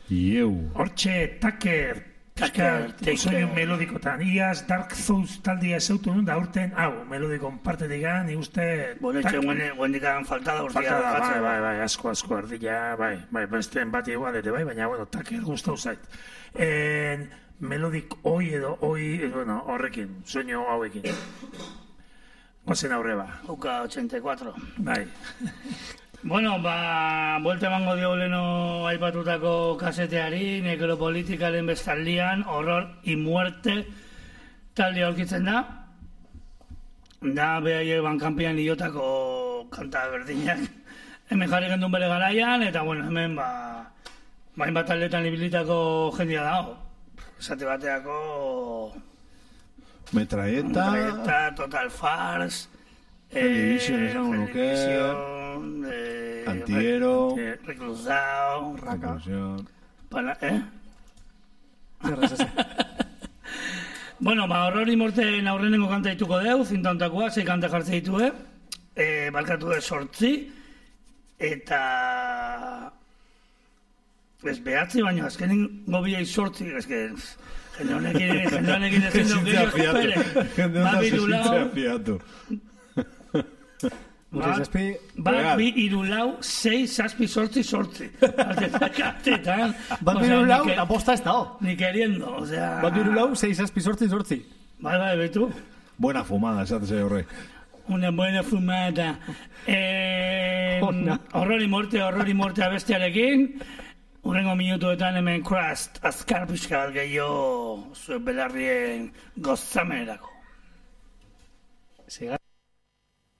Hortxe, Tucker, soinu melodikotan. Iaz Dark Souls taldia esautu nun, da urten, melodikon partetik gan, uste... Bueno, etxe guendikan faltada urtia. Bai, asko ardila, bai, besten bat igual ere, baina, bueno, Tucker gustau zait. Melodik hoi, bueno, horrekin, soinu hauekin. Gozen aurre ba. Uka 84. Bai. Bueno, buelta emango dio leno aipatutako kaseteari, nekropolitikaren bestaldian, horror y muerte talde aurkitzen da. Da, behaiek bankanpian iotako kanta berdinak. Hemen jarri gendun bere garaian, eta bueno, hemen hainbat taldetan ibilitako jendia dago. Esate bateako... Metralleta, Total Farce, Television, Antiero, Reclusado, Raka. Bueno, horror y morte aurrenengo kanta dituko deu, zinta ontakoa, 6 kanta jartze ditu, balkatu de 8, eta... Ez behatzi, baina azkenin gobiei 8, ez que... Jende honekin ezin dut gehiago espere. Jende honekin fiatu. Bat bi irulau, 6, 6, 8. Artetan. Bat bi irulau, aposta ez dao. Ni queriendo, o sea... Bat bi irulau, 6, 6, 8. Bai, betu. Buena fumada, esateze horre. Una buena fumada. Horror y muerte abestiarekin. Urrengo minutuetan hemen Crust, azkar pixka bat gehiago zuen belarrien gozamenerako.